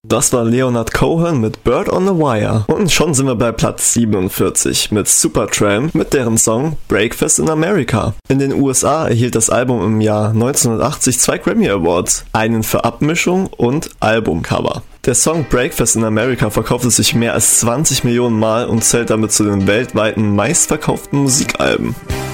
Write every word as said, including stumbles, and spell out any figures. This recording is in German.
Das war Leonard Cohen mit Bird on a Wire. Und schon sind wir bei Platz siebenundvierzig mit Supertramp mit deren Song Breakfast in America. In den U S A erhielt das Album im Jahr neunzehnhundertachtzig zwei Grammy Awards, einen für Abmischung und Albumcover. Der Song Breakfast in America verkaufte sich mehr als zwanzig Millionen Mal und zählt damit zu den weltweiten meistverkauften Musikalben.